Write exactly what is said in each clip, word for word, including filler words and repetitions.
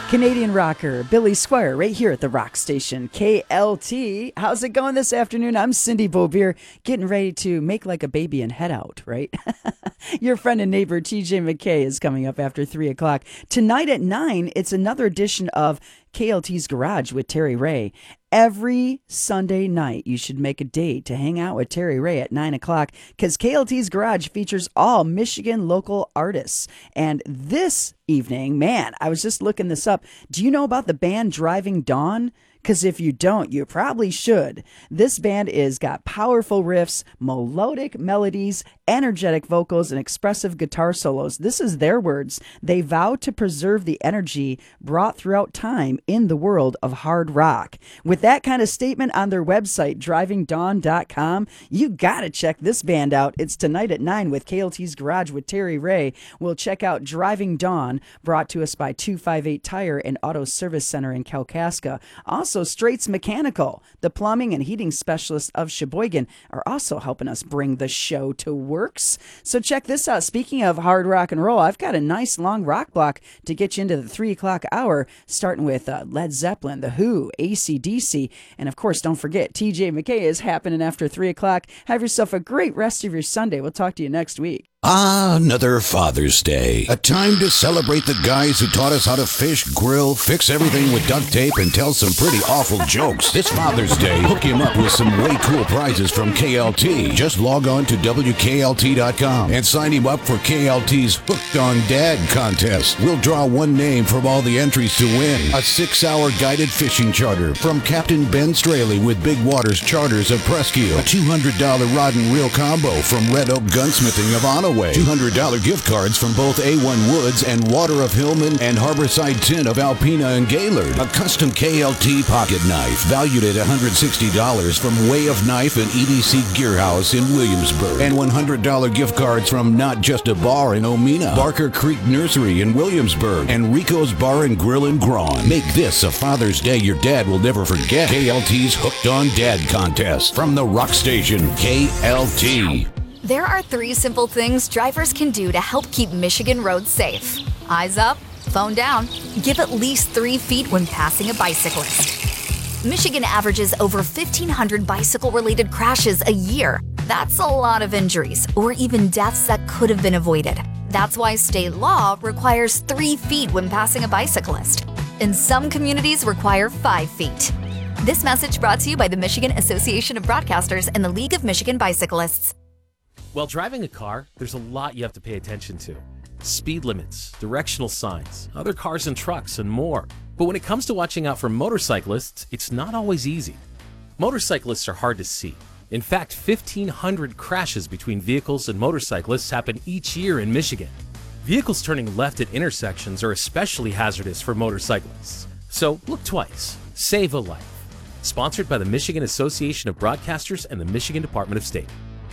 Canadian rocker Billy Squire right here at the rock station K L T. How's it going this afternoon? I'm Cindy Beaubier, getting ready to make like a baby and head out, right? Your friend and neighbor T J McKay is coming up after three o'clock. Tonight at nine, it's another edition of K L T's Garage with Terry Ray. Every Sunday night, you should make a date to hang out with Terry Ray at nine o'clock because K L T's Garage features all Michigan local artists. And this evening, man, I was just looking this up. Do you know about the band Driving Dawn? Because if you don't, you probably should. This band is got powerful riffs, melodic melodies, energetic vocals, and expressive guitar solos. This is their words. They vow to preserve the energy brought throughout time in the world of hard rock. With that kind of statement on their website, driving dawn dot com, you got to check this band out. It's tonight at nine with K L T's Garage with Terry Ray. We'll check out Driving Dawn, brought to us by two fifty-eight Tire and Auto Service Center in Kalkaska. Also, Straits Mechanical, the plumbing and heating specialists of Sheboygan, are also helping us bring the show to works. So check this out. Speaking of hard rock and roll, I've got a nice long rock block to get you into the three o'clock hour, starting with uh, Led Zeppelin, The Who, A C D C, and of course, don't forget, T J McKay is happening after three o'clock. Have yourself a great rest of your Sunday. We'll talk to you next week. Ah, another Father's Day. A time to celebrate the guys who taught us how to fish, grill, fix everything with duct tape, and tell some pretty awful jokes. This Father's Day, hook him up with some way cool prizes from K L T. Just log on to W K L T dot com and sign him up for K L T's Hooked on Dad contest. We'll draw one name from all the entries to win. A six-hour guided fishing charter from Captain Ben Straley with Big Waters Charters of Presque. A two hundred dollars rod and reel combo from Red Oak Gunsmithing of Onaway. two hundred dollars gift cards from both A one Woods and Water of Hillman and Harborside Tin of Alpena and Gaylord. A custom K L T pocket knife valued at one hundred sixty dollars from Way of Knife and E D C Gear House in Williamsburg. And one hundred dollars gift cards from Not Just a Bar in Omena, Barker Creek Nursery in Williamsburg, and Rico's Bar and Grill in Grawn. Make this a Father's Day your dad will never forget. K L T's Hooked on Dad contest from the rock station K L T. There are three simple things drivers can do to help keep Michigan roads safe. Eyes up, phone down, give at least three feet when passing a bicyclist. Michigan averages over fifteen hundred bicycle-related crashes a year. That's a lot of injuries, or even deaths that could have been avoided. That's why state law requires three feet when passing a bicyclist. And some communities require five feet. This message brought to you by the Michigan Association of Broadcasters and the League of Michigan Bicyclists. While driving a car, there's a lot you have to pay attention to. Speed limits, directional signs, other cars and trucks, and more. But when it comes to watching out for motorcyclists, it's not always easy. Motorcyclists are hard to see. In fact, fifteen hundred crashes between vehicles and motorcyclists happen each year in Michigan. Vehicles turning left at intersections are especially hazardous for motorcyclists. So look twice. Save a life. Sponsored by the Michigan Association of Broadcasters and the Michigan Department of State.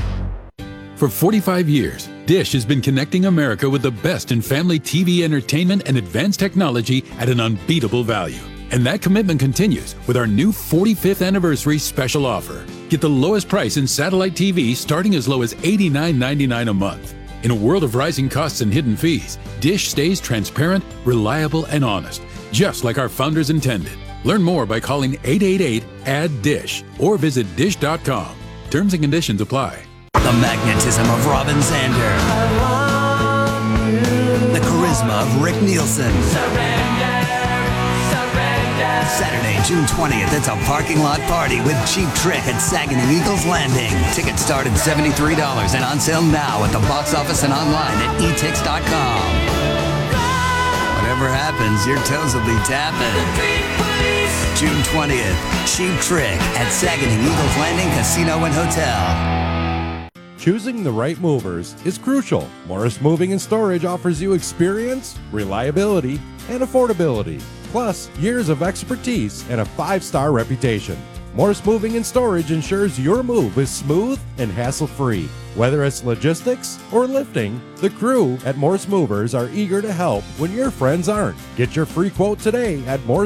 For forty-five years, Dish has been connecting America with the best in family T V entertainment and advanced technology at an unbeatable value. And that commitment continues with our new forty-fifth anniversary special offer. Get the lowest price in satellite T V starting as low as eighty-nine ninety-nine a month. In a world of rising costs and hidden fees, Dish stays transparent, reliable, and honest, just like our founders intended. Learn more by calling eight eight eight, A D D D I S H or visit dish dot com. Terms and conditions apply. The magnetism of Robin Zander. The charisma of Rick Nielsen. Surrender, surrender. Saturday, June twentieth, it's a parking lot party with Cheap Trick at Saginaw Eagles Landing. Tickets start at seventy-three dollars and on sale now at the box office and online at e tix dot com. Whatever happens, your toes will be tapping. June twentieth, Cheap Trick at Saginaw Eagles Landing Casino and Hotel. Choosing the right movers is crucial. Morris Moving and Storage offers you experience, reliability, and affordability, plus years of expertise and a five-star reputation. Morris Moving and Storage ensures your move is smooth and hassle-free. Whether it's logistics or lifting, the crew at Morris Movers are eager to help when your friends aren't. Get your free quote today at Morris